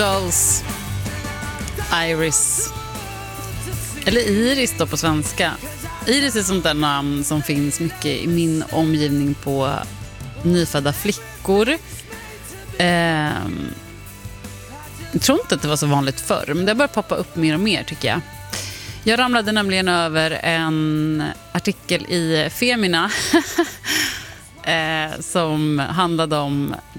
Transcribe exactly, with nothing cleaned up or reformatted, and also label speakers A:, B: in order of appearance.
A: Dolls. Iris. Eller Iris då på svenska. Iris är sånt där namn som finns mycket i min omgivning på nyfödda flickor. Ehm, jag tror inte att det var så vanligt förr, men det har börjat poppa upp mer och mer tycker jag. Jag ramlade nämligen över en artikel i Femina eh, som handlade om